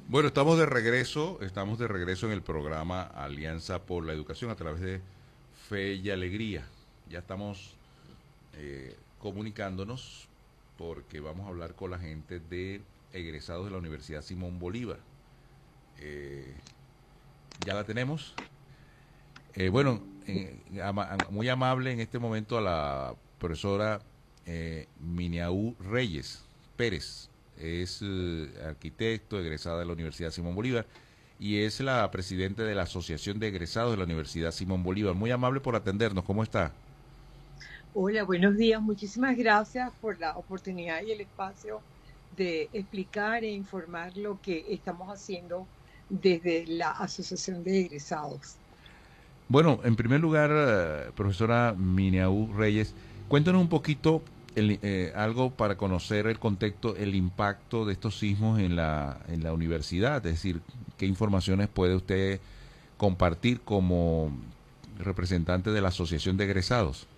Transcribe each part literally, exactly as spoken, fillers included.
Bueno, estamos de regreso, estamos de regreso en el programa Alianza por la Educación a través de Fe y Alegría. Ya estamos eh, comunicándonos porque vamos a hablar con la gente de egresados de la Universidad Simón Bolívar. Eh, ya la tenemos. Eh, bueno, eh, ama- muy amable en este momento a la profesora eh, Miniaú Reyes Pérez. Es eh, arquitecto, egresada de la Universidad Simón Bolívar y es la presidenta de la Asociación de Egresados de la Universidad Simón Bolívar. Muy amable por atendernos. ¿Cómo está? Hola, buenos días. Muchísimas gracias por la oportunidad y el espacio de explicar e informar lo que estamos haciendo desde la Asociación de Egresados. Bueno, en primer lugar, eh, profesora Miniaú Reyes, cuéntanos un poquito el, eh, algo para conocer el contexto, el impacto de estos sismos en la, en la universidad, es decir, qué informaciones puede usted compartir como representante de la Asociación de Egresados.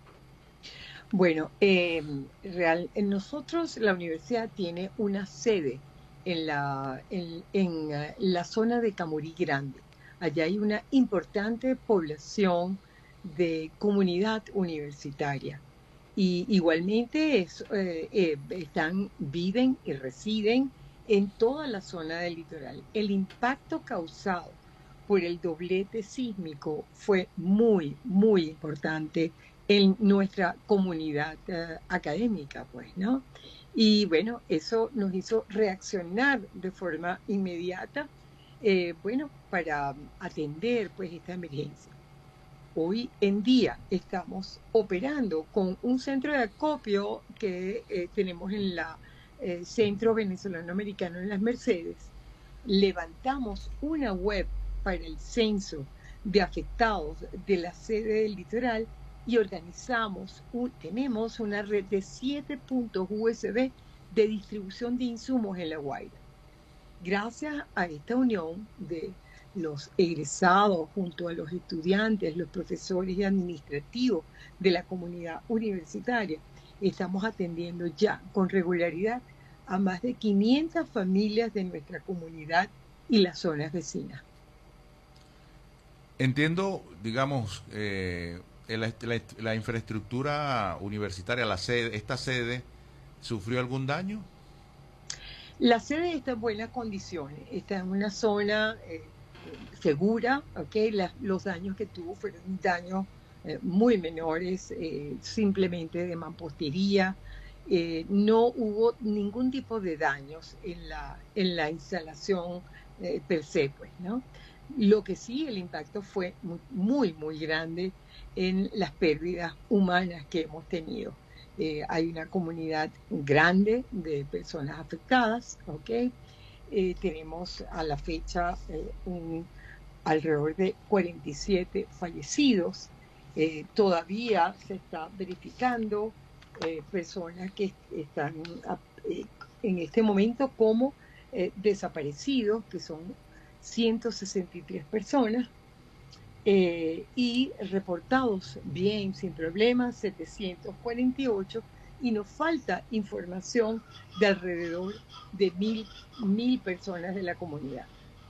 Bueno, eh, real, en nosotros la universidad tiene una sede en la, en, en, eh, la zona de Camurí Grande. Allá hay una importante población de comunidad universitaria. Y igualmente es, eh, eh, están, viven y residen en toda la zona del litoral. El impacto causado por el doblete sísmico fue muy, muy importante en nuestra comunidad eh, académica, pues, ¿no? Y bueno, eso nos hizo reaccionar de forma inmediata, eh, bueno, para atender pues esta emergencia. Hoy en día estamos operando con un centro de acopio que eh, tenemos en la eh, Centro Venezolano Americano en Las Mercedes. Levantamos una web para el censo de afectados de la sede del litoral y organizamos, un, tenemos una red de siete puntos U S B de distribución de insumos en La Guaira. Gracias a esta unión de los egresados junto a los estudiantes, los profesores y administrativos de la comunidad universitaria, estamos atendiendo ya con regularidad a más de quinientas familias de nuestra comunidad y las zonas vecinas. Entiendo, digamos, eh, la, la- la infraestructura universitaria, la sede, esta sede, ¿sufrió algún daño? La sede está en buenas condiciones, está en una zona eh, segura, ¿ok? La- los daños que tuvo fueron daños eh, muy menores, eh, simplemente de mampostería. Eh, no hubo ningún tipo de daños en la, en la instalación eh, per se, pues, ¿no? Lo que sí, el impacto fue muy, muy, muy grande en las pérdidas humanas que hemos tenido. Eh, hay una comunidad grande de personas afectadas, ¿ok? Eh, tenemos a la fecha eh, un, alrededor de cuarenta y siete fallecidos. Eh, todavía se está verificando eh, personas que están eh, en este momento como eh, desaparecidos, que son ciento sesenta y tres personas, eh, y reportados bien, sin problemas, setecientos cuarenta y ocho, y nos falta información de alrededor de mil, mil personas de la comunidad.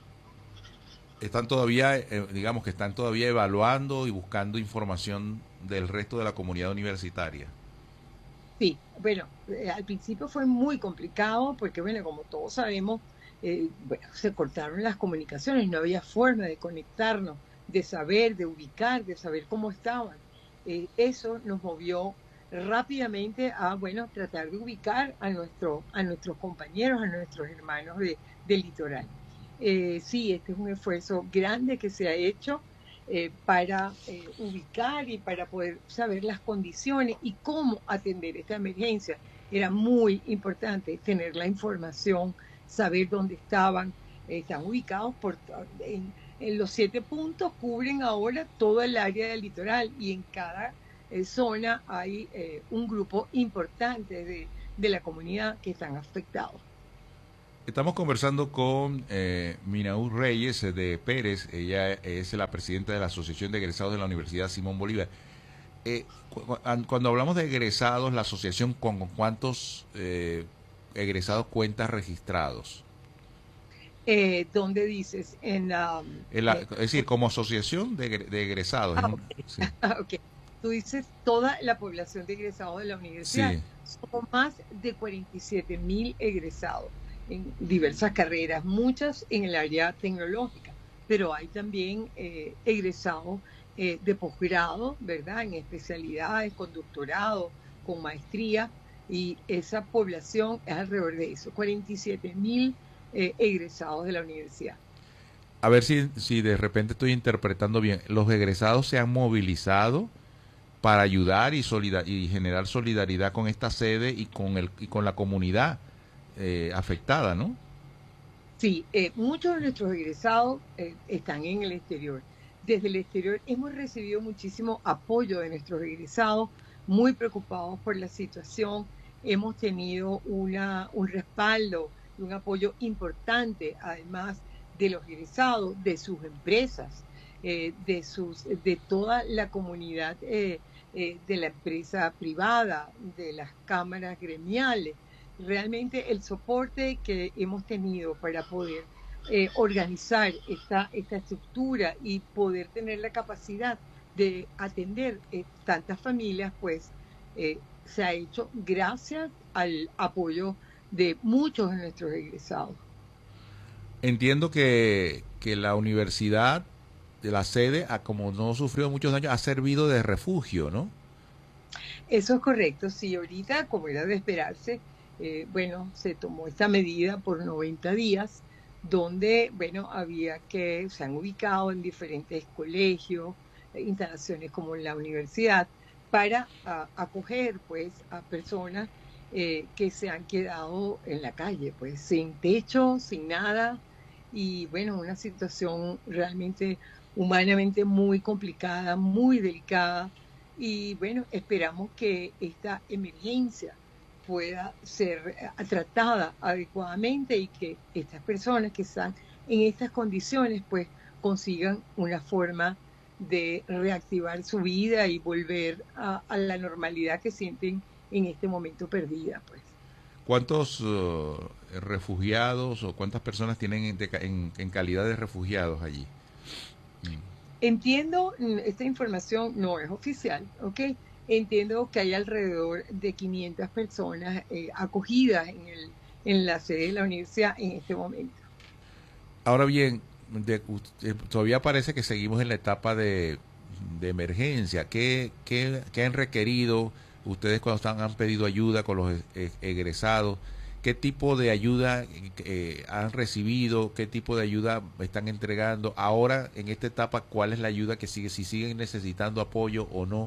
Están todavía, eh, digamos que están todavía evaluando y buscando información del resto de la comunidad universitaria. Sí, bueno, eh, al principio fue muy complicado porque, bueno, como todos sabemos, eh, bueno, se cortaron las comunicaciones, no había forma de conectarnos, de saber, de ubicar, de saber cómo estaban. Eh, eso nos movió rápidamente a, bueno, tratar de ubicar a, nuestro, a nuestros compañeros, a nuestros hermanos de, del litoral. Eh, sí, este es un esfuerzo grande que se ha hecho eh, para eh, ubicar y para poder saber las condiciones y cómo atender esta emergencia. Era muy importante tener la información, saber dónde estaban, eh, están ubicados por, en, en, los siete puntos, cubren ahora todo el área del litoral y en cada eh, zona hay eh, un grupo importante de, de la comunidad que están afectados. Estamos conversando con eh, Minaú Reyes eh, de Pérez, ella es la presidenta de la Asociación de Egresados de la Universidad Simón Bolívar. Eh, cu cu cuando hablamos de egresados, la asociación, ¿con cuántos eh, egresados cuenta registrados? Eh, ¿dónde dices? En, um, En la- eh, es decir, como asociación de, egre- de egresados. Es ah, un- ok. sí, Ok. Tú dices toda la población de egresados de la universidad. sí. Somos más de cuarenta y siete mil egresados en diversas carreras, muchas en el área tecnológica, pero hay también eh, egresados eh, de posgrado, ¿verdad? En especialidades, con doctorado, con maestría, y esa población es alrededor de eso, cuarenta y siete mil eh, egresados de la universidad. A ver si, si de repente estoy interpretando bien. Los egresados se han movilizado para ayudar y, solidar y generar solidaridad con esta sede y con, el, y con la comunidad eh, afectada, ¿no? Sí, eh, muchos de nuestros egresados eh, están en el exterior. Desde el exterior hemos recibido muchísimo apoyo de nuestros egresados, muy preocupados por la situación. Hemos tenido una, un respaldo y un apoyo importante, además de los egresados, de sus empresas, eh, de, sus, de toda la comunidad eh, eh, de la empresa privada, de las cámaras gremiales. Realmente el soporte que hemos tenido para poder eh, organizar esta, esta estructura y poder tener la capacidad de atender eh, tantas familias, pues eh, se ha hecho gracias al apoyo de muchos de nuestros egresados. Entiendo que, que la universidad de la sede, a como no sufrió muchos daños, ha servido de refugio, ¿no? Eso es correcto. Sí, ahorita, como era de esperarse, eh, bueno, se tomó esta medida por noventa días, donde, bueno, había que, se han ubicado en diferentes colegios, eh, instalaciones como la universidad, para a, acoger, pues, a personas eh, que se han quedado en la calle, pues, sin techo, sin nada, y, bueno, una situación realmente humanamente muy complicada, muy delicada y bueno, esperamos que esta emergencia pueda ser eh, tratada adecuadamente y que estas personas que están en estas condiciones pues consigan una forma de reactivar su vida y volver a, a la normalidad que sienten en este momento perdida, pues. ¿Cuántos uh, refugiados o cuántas personas tienen en, en, en calidad de refugiados allí? Mm. Entiendo, mm, esta información no es oficial, ¿ok? Entiendo que hay alrededor de quinientas personas eh, acogidas en el, en la sede de la universidad en este momento. Ahora bien, de, eh, todavía parece que seguimos en la etapa de, de emergencia. ¿Qué, qué, qué han requerido ustedes cuando están, han pedido ayuda con los e- egresados? ¿Qué tipo de ayuda eh, han recibido? ¿Qué tipo de ayuda están entregando? Ahora, en esta etapa, ¿cuál es la ayuda que sigue? Si siguen necesitando apoyo o no.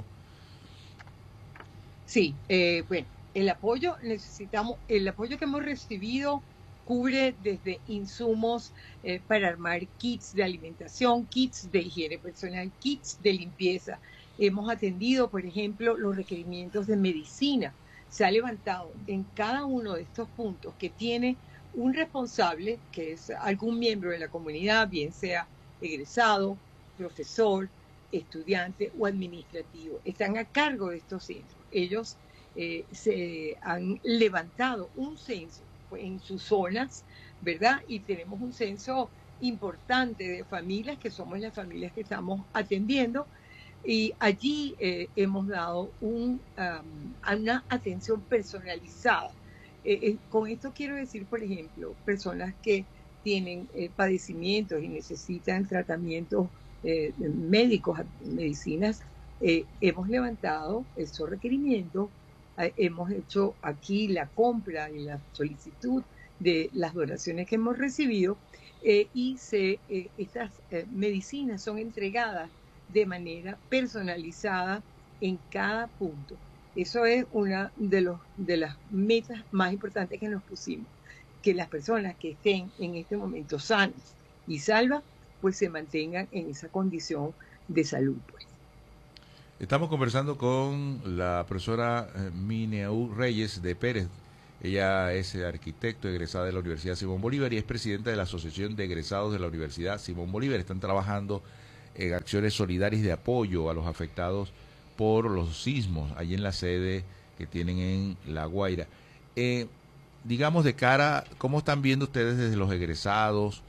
Sí, eh, bueno, el apoyo necesitamos, el apoyo que hemos recibido cubre desde insumos eh, para armar kits de alimentación, kits de higiene personal, kits de limpieza. Hemos atendido, por ejemplo, los requerimientos de medicina. Se ha levantado en cada uno de estos puntos que tiene un responsable, que es algún miembro de la comunidad, bien sea egresado, profesor, estudiante o administrativo. Están a cargo de estos centros. Ellos eh, se han levantado un censo en sus zonas, ¿verdad? Y tenemos un censo importante de familias, que somos las familias que estamos atendiendo, y allí eh, hemos dado un, um, una atención personalizada. Eh, eh, con esto quiero decir, por ejemplo, personas que tienen eh, padecimientos y necesitan tratamientos eh, médicos, medicinas, eh, hemos levantado esos requerimientos, eh, hemos hecho aquí la compra y la solicitud de las donaciones que hemos recibido eh, y se, eh, estas eh, medicinas son entregadas de manera personalizada en cada punto. Eso es una de, los, de las metas más importantes que nos pusimos, que las personas que estén en este momento sanas y salvas, pues se mantengan en esa condición de salud, pues. Estamos conversando con la profesora eh, Mineú Reyes de Pérez. Ella es arquitecto egresada de la Universidad Simón Bolívar y es presidenta de la Asociación de Egresados de la Universidad Simón Bolívar. Están trabajando en acciones solidarias de apoyo a los afectados por los sismos allí en la sede que tienen en La Guaira. Eh, digamos de cara, ¿cómo están viendo ustedes desde los egresados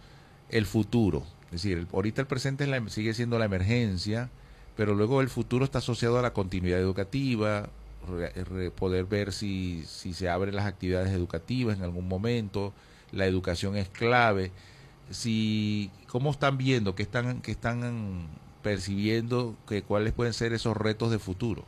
el futuro. Es decir, el, ahorita el presente es la, sigue siendo la emergencia, pero luego el futuro está asociado a la continuidad educativa, re, re, poder ver si, si se abren las actividades educativas en algún momento, la educación es clave. Si, ¿cómo están viendo, qué están, qué están percibiendo, que cuáles pueden ser esos retos de futuro?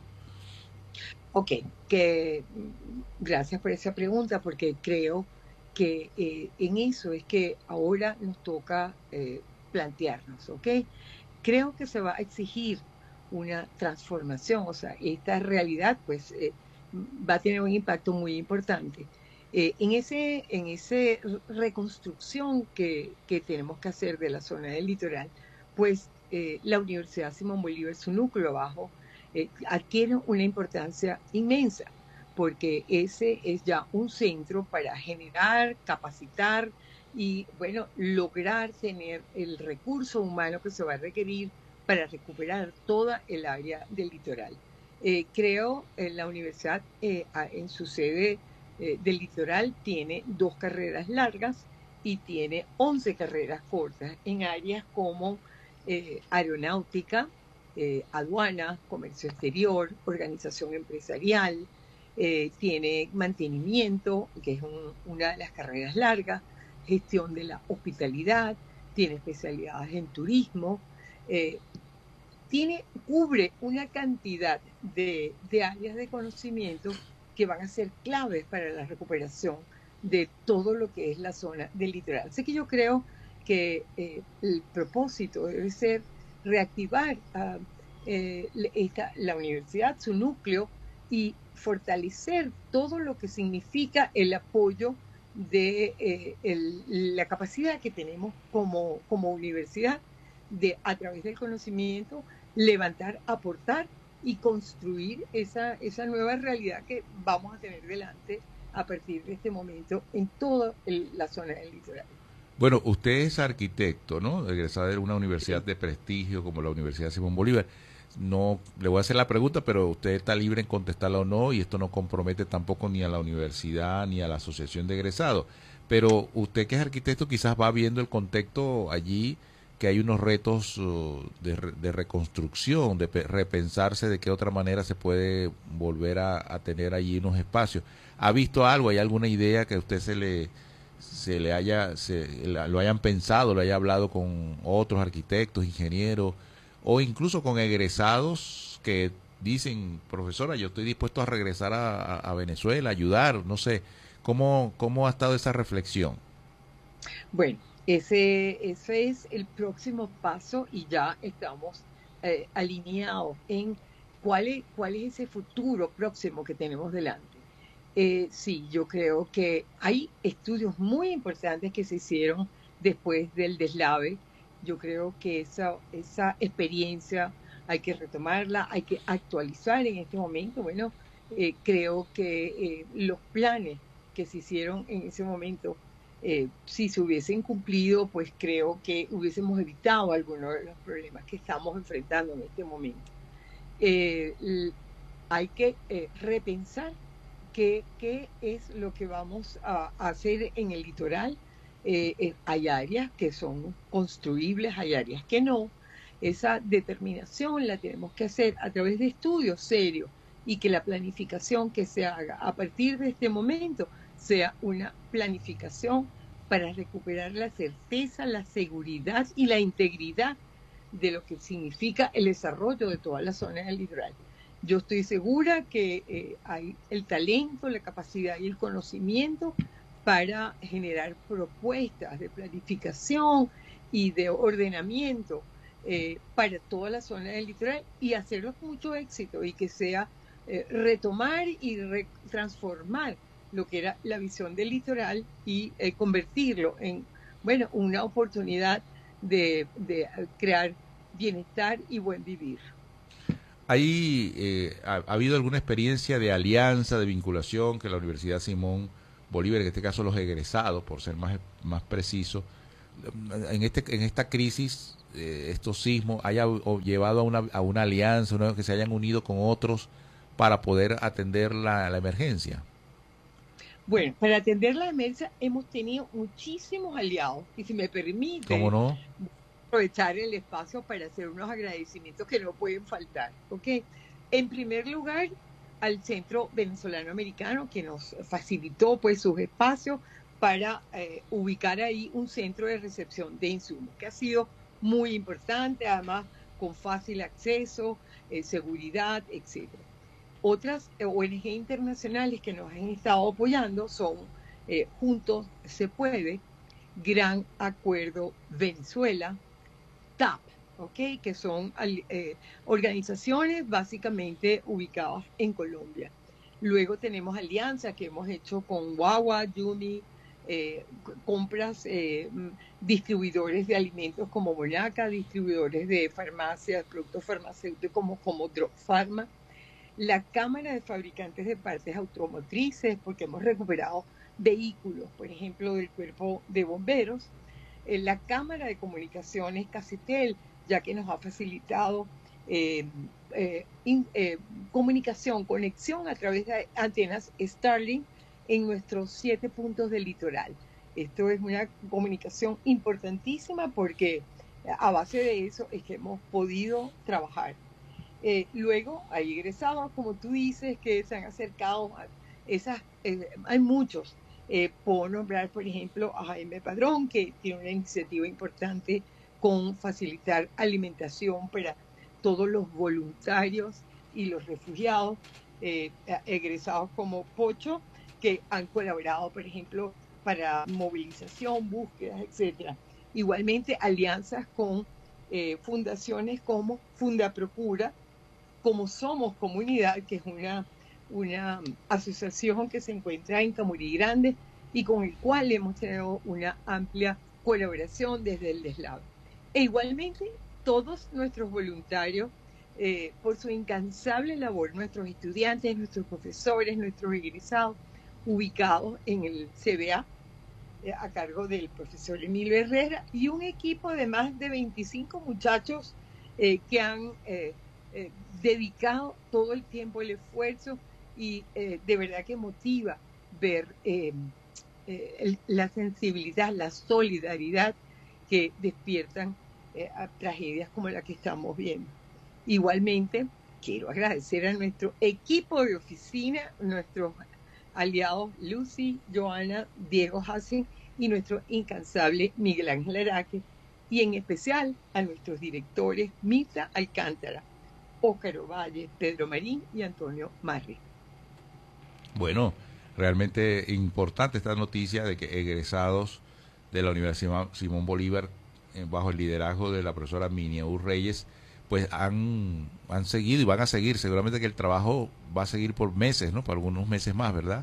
Ok, que gracias por esa pregunta, porque creo que eh, en eso es que ahora nos toca eh, plantearnos, ¿ok? Creo que se va a exigir una transformación, o sea, esta realidad pues eh, va a tener un impacto muy importante. Eh, en ese, en ese reconstrucción que, que tenemos que hacer de la zona del litoral, pues eh, la Universidad Simón Bolívar, su núcleo bajo, eh, adquiere una importancia inmensa, porque ese es ya un centro para generar, capacitar y, bueno, lograr tener el recurso humano que se va a requerir para recuperar toda el área del litoral. Eh, creo en la universidad, eh, en su sede eh, del litoral, tiene dos carreras largas y tiene once carreras cortas en áreas como eh, aeronáutica, eh, aduana, comercio exterior, organización empresarial, eh, tiene mantenimiento, que es un, una de las carreras largas, gestión de la hospitalidad, tiene especialidades en turismo, eh, tiene, cubre una cantidad de, de áreas de conocimiento que van a ser claves para la recuperación de todo lo que es la zona del litoral. Así que yo creo que eh, el propósito debe ser reactivar uh, eh, esta, la universidad, su núcleo, y fortalecer todo lo que significa el apoyo de eh, el, la capacidad que tenemos como, como universidad de, a través del conocimiento, levantar, aportar y construir esa, esa nueva realidad que vamos a tener delante a partir de este momento en toda el, la zona del litoral. Bueno, usted es arquitecto, ¿no? Egresada de una universidad sí. de prestigio como la Universidad Simón Bolívar. No le voy a hacer la pregunta, pero usted está libre en contestarla o no, y esto no compromete tampoco ni a la universidad ni a la asociación de egresados. Pero usted que es arquitecto quizás va viendo el contexto allí, que hay unos retos uh, de, de reconstrucción, de repensarse de qué otra manera se puede volver a, a tener allí unos espacios. ¿Ha visto algo? ¿Hay alguna idea que a usted se le se le haya se, la, lo hayan pensado, lo haya hablado con otros arquitectos, ingenieros o incluso con egresados que dicen, profesora, yo estoy dispuesto a regresar a, a, a Venezuela, a ayudar, no sé, ¿cómo, cómo ha estado esa reflexión? Bueno, ese, ese es el próximo paso y ya estamos eh, alineados en cuál es, cuál es ese futuro próximo que tenemos delante. Eh, sí, yo creo que hay estudios muy importantes que se hicieron después del deslave. Yo creo que esa, esa experiencia hay que retomarla, hay que actualizar en este momento. Bueno, eh, creo que eh, los planes que se hicieron en ese momento, eh, si se hubiesen cumplido, pues creo que hubiésemos evitado algunos de los problemas que estamos enfrentando en este momento. Eh, hay que eh, repensar qué, qué es lo que vamos a, a hacer en el litoral. Eh, eh, hay áreas que son construibles, hay áreas que no. Esa determinación la tenemos que hacer a través de estudios serios y que la planificación que se haga a partir de este momento sea una planificación para recuperar la certeza, la seguridad y la integridad de lo que significa el desarrollo de toda la zona del litoral. Yo estoy segura que eh, hay el talento, la capacidad y el conocimiento para generar propuestas de planificación y de ordenamiento eh, para toda la zona del litoral y hacerlo con mucho éxito y que sea eh, retomar y re transformar lo que era la visión del litoral y eh, convertirlo en, bueno, una oportunidad de, de crear bienestar y buen vivir. ¿Hay, eh, ha, ha habido alguna experiencia de alianza, de vinculación que la Universidad Simón Bolívar, en este caso los egresados, por ser más, más preciso, en, este, en esta crisis, eh, estos sismos, haya llevado a una, a una alianza, una, que se hayan unido con otros para poder atender la, la emergencia? Bueno, para atender la emergencia hemos tenido muchísimos aliados y si me ¿Cómo permite, no? aprovechar el espacio para hacer unos agradecimientos que no pueden faltar, ¿ok? En primer lugar, al Centro Venezolano Americano que nos facilitó pues sus espacios para eh, ubicar ahí un centro de recepción de insumos, que ha sido muy importante, además con fácil acceso, eh, seguridad, etcétera. Otras O N G internacionales que nos han estado apoyando son eh, Juntos Se Puede, Gran Acuerdo Venezuela, T A P, ¿ok? Que son eh, organizaciones básicamente ubicadas en Colombia. Luego tenemos alianzas que hemos hecho con Wawa, Yumi, eh, compras, eh, distribuidores de alimentos como Monaca, distribuidores de farmacias, productos farmacéuticos como, como Drug Pharma, la Cámara de Fabricantes de Partes Automotrices, porque hemos recuperado vehículos, por ejemplo, del Cuerpo de Bomberos, eh, la Cámara de Comunicaciones Casetel, ya que nos ha facilitado eh, eh, in, eh, comunicación, conexión a través de antenas Starlink en nuestros siete puntos del litoral. Esto es una comunicación importantísima porque a base de eso es que hemos podido trabajar. Eh, luego hay egresados, como tú dices, que se han acercado a esas, eh, hay muchos. Eh, puedo nombrar, por ejemplo, a Jaime Padrón, que tiene una iniciativa importante con facilitar alimentación para todos los voluntarios y los refugiados, eh, egresados como Pocho, que han colaborado, por ejemplo, para movilización, búsquedas, etcétera. Igualmente, alianzas con eh, fundaciones como Fundaprocura, como Somos Comunidad, que es una, una asociación que se encuentra en Camurí Grande y con el cual hemos tenido una amplia colaboración desde el deslave. E igualmente, todos nuestros voluntarios, eh, por su incansable labor, nuestros estudiantes, nuestros profesores, nuestros egresados, ubicados en el C B A, eh, a cargo del profesor Emilio Herrera, y un equipo de más de veinticinco muchachos eh, que han eh, eh, dedicado todo el tiempo, el esfuerzo, y eh, de verdad que motiva ver eh, eh, el, la sensibilidad, la solidaridad que despiertan eh, a tragedias como la que estamos viendo. Igualmente, quiero agradecer a nuestro equipo de oficina, nuestros aliados Lucy, Joana, Diego Hassen y nuestro incansable Miguel Ángel Araque, y en especial a nuestros directores Mirta Alcántara, Óscar Ovalle, Pedro Marín y Antonio Marri. Bueno, realmente importante esta noticia de que egresados de la Universidad Simón Bolívar, eh, bajo el liderazgo de la profesora Miniaú Reyes, pues han, han seguido y van a seguir. Seguramente que el trabajo va a seguir por meses, ¿no? Por algunos meses más, ¿verdad?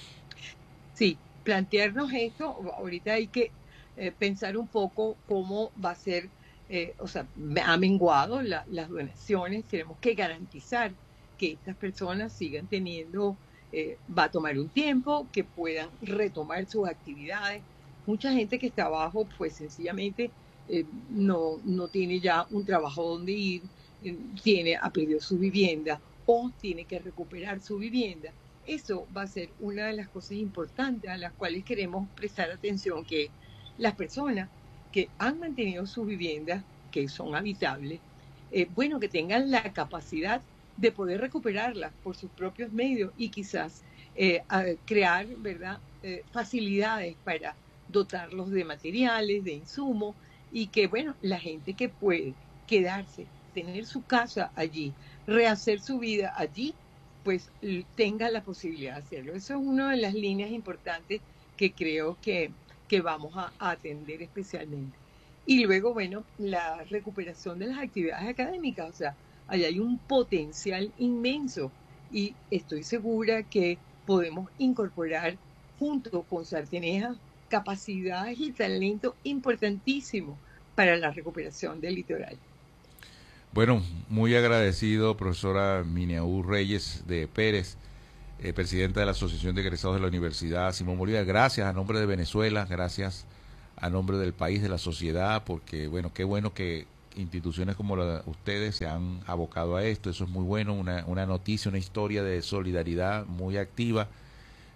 Sí, plantearnos esto, ahorita hay que eh, pensar un poco cómo va a ser, eh, o sea, ha menguado la, las donaciones, tenemos que garantizar que estas personas sigan teniendo, eh, va a tomar un tiempo, que puedan retomar sus actividades. Mucha gente que está abajo, pues sencillamente eh, no, no tiene ya un trabajo donde ir, eh, tiene, ha perdido su vivienda o tiene que recuperar su vivienda. Eso va a ser una de las cosas importantes a las cuales queremos prestar atención, que las personas que han mantenido sus viviendas, que son habitables, eh, bueno, que tengan la capacidad de poder recuperarlas por sus propios medios y quizás eh, crear, ¿verdad?, eh, facilidades para dotarlos de materiales, de insumos, y que, bueno, la gente que puede quedarse, tener su casa allí, rehacer su vida allí, pues tenga la posibilidad de hacerlo. Eso es una de las líneas importantes que creo que, que vamos a, a atender especialmente. Y luego, bueno, la recuperación de las actividades académicas, o sea, allá hay un potencial inmenso y estoy segura que podemos incorporar junto con Sarteneja capacidades y talento importantísimos para la recuperación del litoral. Bueno, muy agradecido, profesora Miniaú Reyes de Pérez, eh, presidenta de la Asociación de Egresados de la Universidad Simón Bolívar. Gracias a nombre de Venezuela, gracias a nombre del país, de la sociedad, porque, bueno, qué bueno que instituciones como la de ustedes se han abocado a esto. Eso es muy bueno, una, una noticia, una historia de solidaridad muy activa.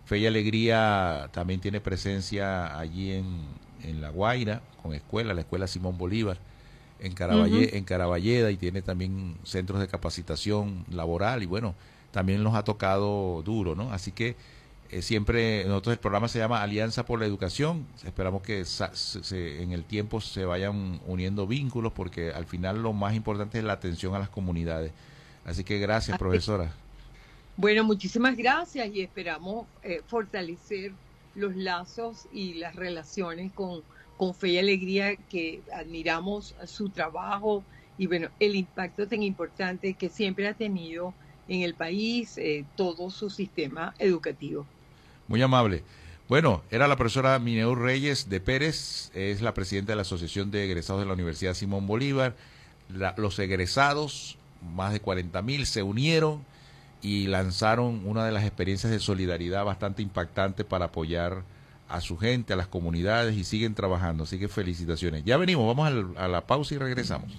Fe y Alegría también tiene presencia allí en, en La Guaira, con escuela, la escuela Simón Bolívar, en, Caraballe, uh-huh. en Caraballeda, y tiene también centros de capacitación laboral, y bueno, también nos ha tocado duro, ¿no? Así que eh, siempre, nosotros el programa se llama Alianza por la Educación, esperamos que sa- se, en el tiempo se vayan uniendo vínculos, porque al final lo más importante es la atención a las comunidades. Así que gracias, profesora. Bueno, muchísimas gracias, y esperamos eh, fortalecer los lazos y las relaciones con, con Fe y Alegría, que admiramos su trabajo y bueno, el impacto tan importante que siempre ha tenido en el país, eh, todo su sistema educativo. Muy amable. Bueno, era la profesora Mineur Reyes de Pérez, es la presidenta de la Asociación de Egresados de la Universidad Simón Bolívar. La, los egresados, más de cuarenta mil, se unieron y lanzaron una de las experiencias de solidaridad bastante impactante para apoyar a su gente, a las comunidades, y siguen trabajando. Así que felicitaciones. Ya venimos, vamos al, a la pausa y regresamos.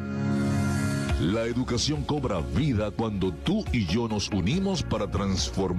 La educación cobra vida cuando tú y yo nos unimos para transformar